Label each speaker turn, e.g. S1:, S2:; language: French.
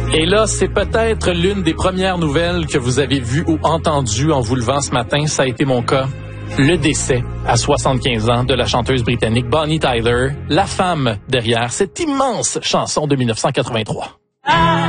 S1: Et là, c'est peut-être l'une des premières nouvelles que vous avez vues ou entendues en vous levant ce matin. Ça a été mon cas. Le décès à 75 ans de la chanteuse britannique Bonnie Tyler, la femme derrière cette immense chanson de 1983.